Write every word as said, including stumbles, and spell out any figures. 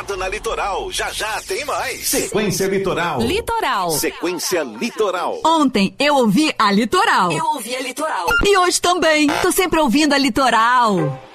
ligado na Litoral. Já já tem mais. Sequência Litoral. Litoral. Sequência Litoral. Ontem eu ouvi a Litoral. Eu ouvi a Litoral. E hoje também. Tô sempre ouvindo a Litoral.